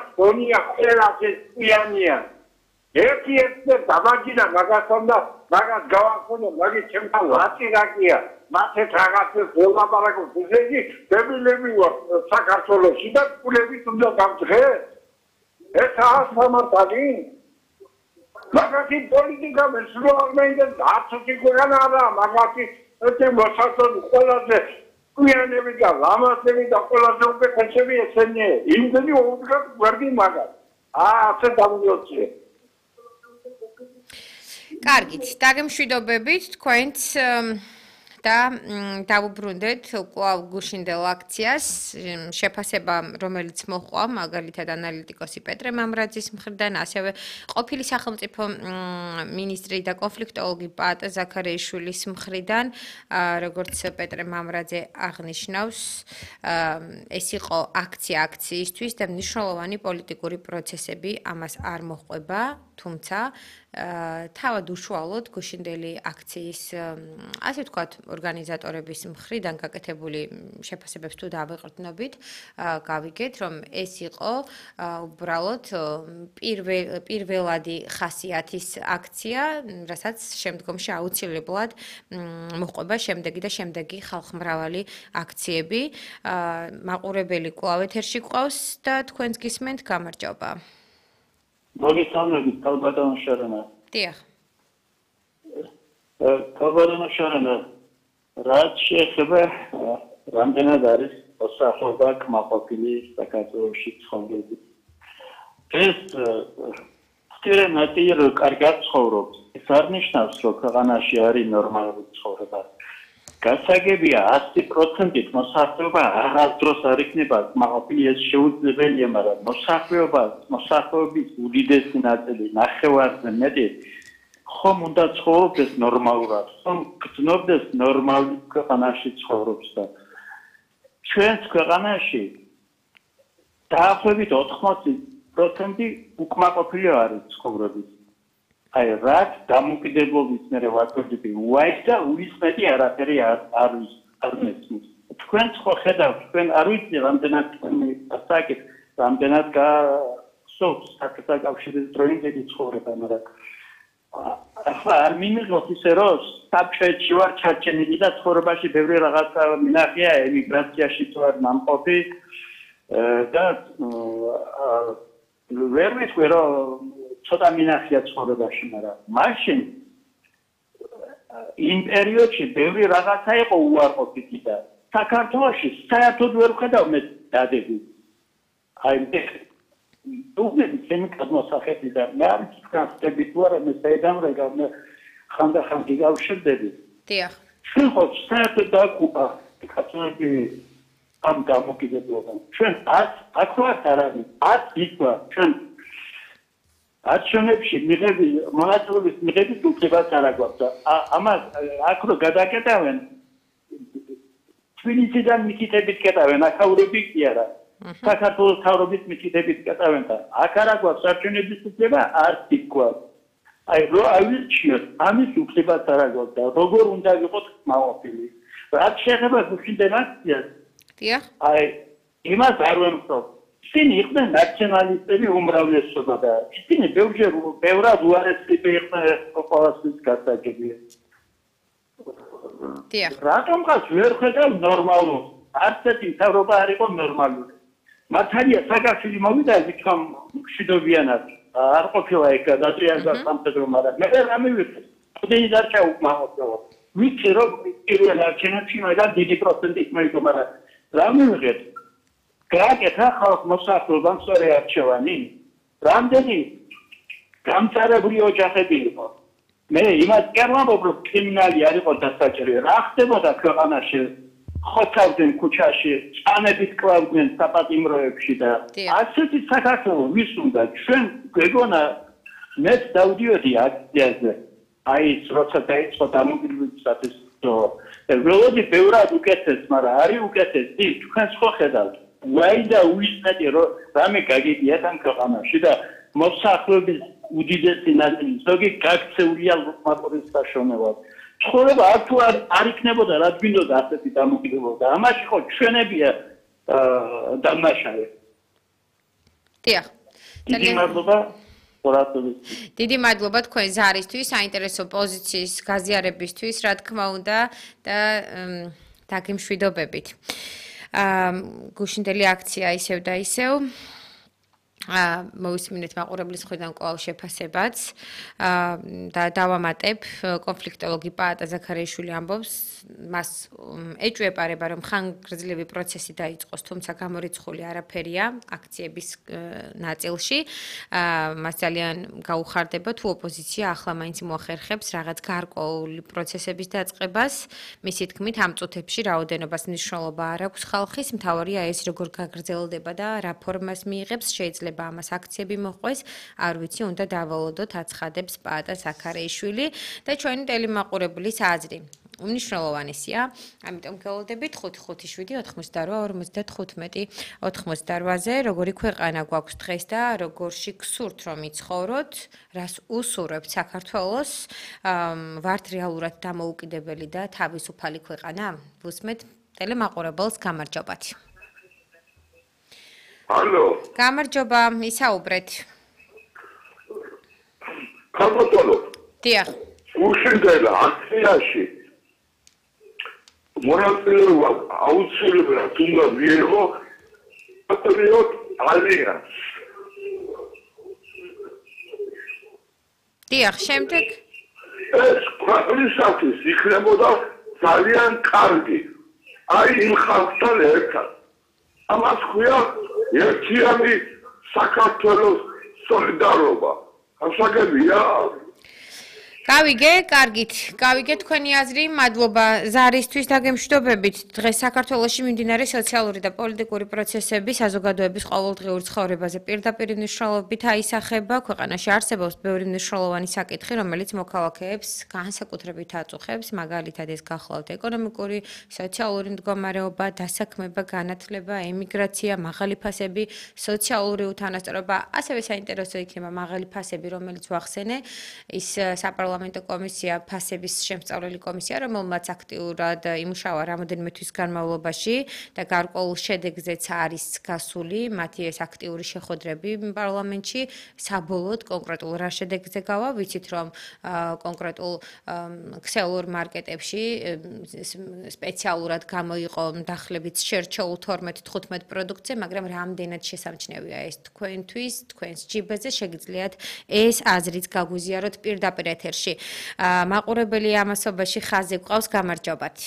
გონია ყველაფერს პიანია. ერთ-ერთი დამაჯინა მაგასონდა მაგას გავახსენე მაგის ჩემთან ლაწირაკია. მათეთ რაღაცებს ველაპარაკობ ისეთი დებილები ვარ საქართველოში და კულებით უნდა გამძღეს. ეს ასამართალი მაგათი პოლიტიკა მსვლელობენ არცეთი ქვეყანა არა მაგათი ეს მოსახლეობის ყველაზე ყიანები და ლამაზები და ყველაზე უკეთესები ესენია იმდენი უდგა გვერდი მაგათ ასე დამიოცე კარგით დაგემშვიდობებით თქვენც და დავუბრუნდეთ კვლავ გუშინდელ აქციას შეფასება რომელიც მოჰყვა მაგალითად ანალიტიკოსი პეტრე მამრაძის მხრიდან ასევე ყოფილი სახელმწიფო მინისტრი და კონფლიქტოლოგი პაატ ზაქარიაშვილის მხრიდან როგორც პეტრე მამრაძე აღნიშნავს ეს იყო აქცია აქციისთვის და მნიშვნელოვანი პოლიტიკური პროცესები ამას არ მოჰყვება თუმცა თავად უშუალოდ გუშინდელი აქციის ასე ვთქვათ ორგანიზატორების მხრიდან გაკეთებული შეფასებებს თუ დავეყრდნობით გავიგეთ რომ ეს იყო უბრალოდ პირველადი ხასიათის აქცია რასაც შემდგომში აუცილებლად მოჰყვება შემდეგი და შემდეგი ხალხმრავალი აქციები მაყურებელი კვლავ ეთერში გვყავს და თქვენს გისმენთ გამარჯობა მოგესალმებით ქალბატონო შარანა. დიახ. ქალბატონო შარანა, რაც შეეხება რამდენად არის მოსახლეობა კმაყოფილი საქართველოში ცხოვრებით. ეს სტერნატირ კარგად ცხოვრობს. ეს არ ნიშნავს, რომ ქვეყანაში არის ნორმალური ცხოვრება. გასაგებია 100%-ით მოსახლეობა არასდროს არ იქნება კმაყოფილი ეს შეუძლებელია, მაგრამ მოსახლეობის უდიდესი ნაწილი ნახევარზე მეტი ხომ უნდა ცხოვრობდეს ნორმალურად, ხომ გრძნობდეს ნორმალურ ქვეყანაში ცხოვრობს და ჩვენს ქვეყანაში დაახლოებით 80% უკმაყოფილი არის ცხოვრებით. აი რაც დამოკიდებობის მერე ვაწოდები უაით და უისმეტი არაფერი არ მესმის. თქვენ ხო ხედავთ, თქვენ არ ვიცი რამდენად ასაკით, რამდენად გასწორს საკავშირის დროინდელი ცხოვრება, მაგრამ ახლა არ მიმიღოთ ისე რომ საბჭოებში ვარ ჩარჩენილი და ცხოვრებაში ბევრი რაღაცა მინახია ემიგრაციაში ვარ ნამყოფი და ვერ ვიცი რომ ცოტა მინახია ცხოვრებაში, მაგრამ მაშინ იმ პერიოდში ბევრი რაღაცა იყო უარყოფითი და საქართველოში საერთოდ ვერ ვხედავ მე დადები. აი დუბლები ჩემი გადმოსახები და მე არ ვქრახტები თუ არა მე საიდანრეგა მე ხანდახან გიგავშერდები. დიახ. ჩვენ ხო საერთოდ დაგუყა კაცოები ამ დამოკიდებულობამ. ჩვენ აქ ვართ არ არის, აქ იქვა ჩვენ არჩევნებში მიღები მონაწილეობის მიღების უფლებას არ აგვაქვს და ამას აქ რო გადაკეტავენ თბილისიდან მიკითებით კეტავენ აქაურები კი არა საქართველოს თავრობის მიკითებით კეტავენ და აქ არ აგვაქვს არჩევნების უფლება არც იქ გვაქვს აი რო ავირჩიოთ ამის უფლებას არ აგვაქვს და როგორ უნდა ვიყოთ კმაყოფილი რაც შეეხება გუშინდელ აქციას დიახ აი იმას არ ვემხრობ ისინი იყვნენ ნაციონალისტები უმრავლესობა და ისინი ბევრად უარესები იყვნენ ყოველთვის გასაგებია. დიახ. რატომღაც ვერ ხედავ ნორმალურ? არც ერთი მთავრობა არ იყო ნორმალური. მართალია სააკაშვილი მოვიდა იქამ მშვიდობიანად. არ ყოფილა ეგ დაწიაზა სამხედრო, მაგრამ მე რა მივიღე? ხუთი დარჩა უკმაყოფილება. ვიცი რომ პირველ არჩევნებში მაგალ დიდი პროცენტით მოიგო, მაგრამ რა მივიღე? გააკეთა ხალხ მოსახლეობამ სწორი არჩევანი. რამდენი გამწარებული ოჯახები იყო. მე იმას კი არ ვამბობ, რომ კრიმინალი არ იყო დასაჭერი. რა ხდებოდა ქვეყანაში? ხოცავდნენ ქუჩაში, წანებით კლავდნენ საპატიმროებში და ასეთი საქართველო ვის უნდა? ჩვენ გვეგონა მეც დავდიოდი აქციაზე. აი როცა დაიწყო დამოკიდებულების სტატუსო. ველოდი ბევრად უკეთეს, მაგრამ არის უკეთესი, თქვენ ხო ხედავთ? ვაი და უისმეტი რომ რამე გაგიგიათ ამ ქვეყანაში და მოსახლეობის უდიდესი ნაწილი ზოგი გაქცეულია ლუკმატურის საშოვნელად. ცხოვრება არ იქნებოდა რა გვინდოდა ასეთი დამოკიდებულება. ამაში ხო ჩვენებია დამნაშავე. დიახ. დიდი მადლობა ყურადღებით. დიდი მადლობა თქვენ ზარისთვის, საინტერესო პოზიციის გაზიარებისთვის, რა თქმა უნდა და დაგიმშვიდობებით. გუშინდელი აქცია ისევ და ისევ მოვისმინეთ მაყურებლის მხრიდან კვლავ შეფასებაც და დავამატებ კონფლიქტოლოგი პაატა ზაქარიაშვილი ამბობს მას ეჭვეპარება რომ ხანგრძლივი პროცესი დაიწყოს თუმცა გამორიცხული არაფერია აქციების ნაწილში მას ძალიან გაუხარდება თუ ოპოზიცია ახლა მაინც მოახერხებს რაღაც გარკვეული პროცესების დაწყებას მისი თქმით ამ წუთებში რაოდენობას მნიშვნელობა არ აქვს ხალხის მთავარია ეს როგორ გაგრძელდება და რა ფორმას მიიღებს შეიძლება ამას აქციები მოყვეს, არ ვიცი, უნდა დავალოდოთ აცხადებს პაატა ზაქარიაშვილი და ჩვენი ტელემაყურებლის აზრი. უნიშნელოვანესია, ამიტომ გელოდებით 5-5-7-98-55-88-ზე, როგორი ქვეყანა გვაქვს დღეს და როგორში გსურთ რომ იცხოვროთ, რას უსურვებთ საქართველოს, ვართ რეალურად დამოუკიდებელი და თავისუფალი ქვეყანა? ვუსმენთ ტელემაყურებელს გამარჯობათ. Алло. გამარჯობა, ისაუბრეთ. ქალბატონო. დიახ. უშინდელ აქციაში მონაწილეობა აუცილებლად უნდა მიიღო პატრიოტ ალიანს. დიახ, შემდეგ ეს ქვეყნისათვის იქნებოდა ძალიან კარგი. აი იმ ხალხთან ერთად. ამას ქვია ერთიანი საქართველოს სოლიდარობა. ასაგებია. გავიგე, კარგით. გავიგე თქვენი აზრი. მადლობა ზარისთვის დაგემშვიდობებით. დღეს საქართველოში მიმდინარე სოციალური და პოლიტიკური პროცესები საზოგადოების ყოველდღიურ ცხოვრებაზე პირდაპირ მნიშვნელობით აისახება. ქვეყანაში არსებობს ბევრი მნიშვნელოვანი საკითხი, რომელიც მოქალაქეებს განსაკუთრებით აწუხებს, მაგალითად ეს გახლავთ ეკონომიკური, სოციალური მდგომარეობა, დასაქმება, განათლება, ემიგრაცია, მაღალი ფასები, სოციალური უთანასწორობა, ასევე საინტერესო იქნება მაღალი ფასები, რომელიც ვახსენე, ის საპარლამენტო კომისია ფასების შემსწავლელი კომისია, რომელმაც აქტიურად იმუშავა რამოდენიმე თვის განმავლობაში და გარკვეულ შედეგზეც არის გასული მათი ეს აქტიური შეხვედრები პარლამენტში. საბოლოოდ კონკრეტულ რა შედეგზე გავა, ვიცით რომ კონკრეტულ ქსელურ მარკეტებში სპეციალურად გამოიყო დაახლოებით შერჩეულ 12-15 პროდუქტზე, მაგრამ რამდენად შესამჩნევია ეს თქვენთვის, თქვენს ჯიბეზე შეგიძლიათ ეს აზრიც გაგვიზიაროთ პირდაპირ ეთერში. მაყურებელი ამასობაში ხაზი გვყავს, გამარჯობათ.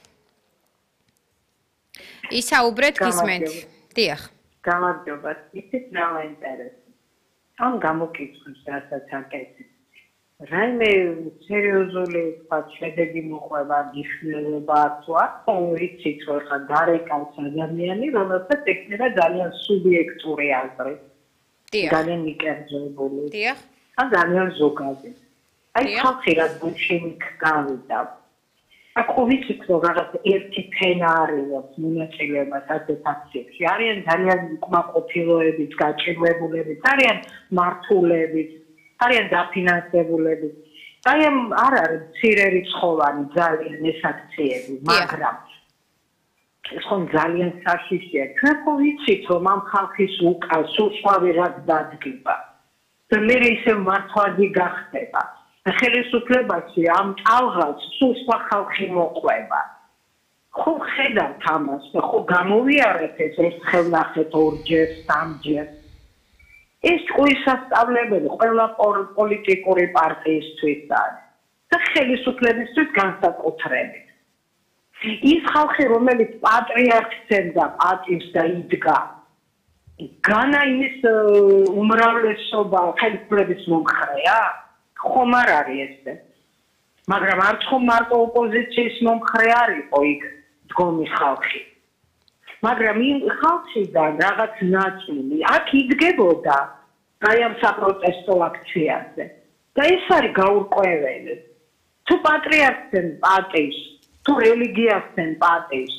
ისაუბრეთ, გისმენთ. დიახ. გამარჯობათ. ისიც რა მაინტერესებს. ამ გამოკითხვას რასაც აკეთებ. რაიმე სერიოზული შედეგი მოყვება მნიშვნელობა თუ არა, ვიცით რომ ხა გარეკანს ადამიანი, რომელსაც ექნება ძალიან სუბიექტური აზრი. დიახ. ძალიან მიკერძებული. დიახ. ან ძალიან ზოგადი. აი ხალხი რა გულშემიქ გავიდა. აქ ვიცით რომ რაღაც ერთი ფენა არის მონაწილეობას ასეთ აქციებში. არიან ძალიან უკმაყოფილოებით, გაჭირვებულებით, არიან მართულებით, არიან დაფინანსებულებით. აი არ არის მცირე რიცხოვანი ძალიან ეს აქციები, მაგრამ ეს ხომ ძალიან საშიშია. ჩვენ ხო ვიცით რომ ამ ხალხის უკან სულ სხვა ვიღაც დადგება. და მე ისე მართვადი გახდება. ხელისუფლებაში ამ ტალღას სულ სხვა ხალხი მოყვება. ხო ხედავთ ამას და ხო გამოვიარეთ ეს ერთხელ ნახეთ ორჯერ, სამჯერ. ეს ყურისასწავლებელი ყველა პოლიტიკური პარტიისთვის არის და ხელისუფლებისთვის განსაკუთრებით. ის ხალხი რომელიც პატრიარქს და პატივს და იდგა განა იმის უმრავლესობა ხელისუფლების მომხრეა? ხომ არ არის ესე. მაგრამ არც ხომ მარტო ოპოზიციის მომხრე არისო იქ დგომი ხალხი. მაგრამ იმ ხალხიდან რაღაც ნაწილი აქ იდგებოდა აი ამ საპროტესტო აქციაზე. და ეს არის გაურკვეველი. თუ პატრიარქს პატივს, თუ რელიგიასთან პატივს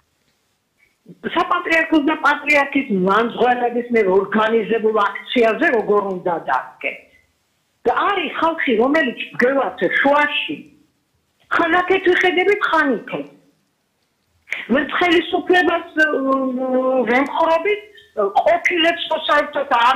საპატრიარქოს და პატრიარქის მანძღვენების მე ორგანიზებულ აქციაზე როგორ უნდა დადგეთ. და არის ხალხი რომელიც გელათ შუაში ხანაკეთ ვიხედებით ხანიკეთ. მე ხელისუფლებას ვემხრობით ყოფილებს ხო საერთოდ არ